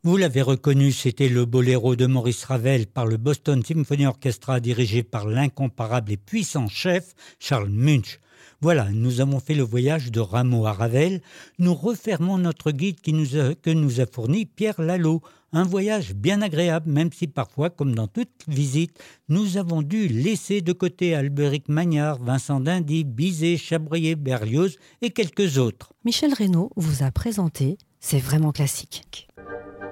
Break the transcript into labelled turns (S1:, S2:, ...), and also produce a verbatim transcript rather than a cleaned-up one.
S1: Vous l'avez reconnu, c'était le boléro de Maurice Ravel par le Boston Symphony Orchestra dirigé par l'incomparable et puissant chef Charles Munch. Voilà, nous avons fait le voyage de Rameau à Ravel. Nous refermons notre guide qui nous a, que nous a fourni Pierre Lallot. Un voyage bien agréable, même si parfois, comme dans toute visite, nous avons dû laisser de côté Albéric Magnard, Vincent d'Indy, Bizet, Chabrier, Berlioz et quelques autres.
S2: Michel Reynaud vous a présenté C'est vraiment classique.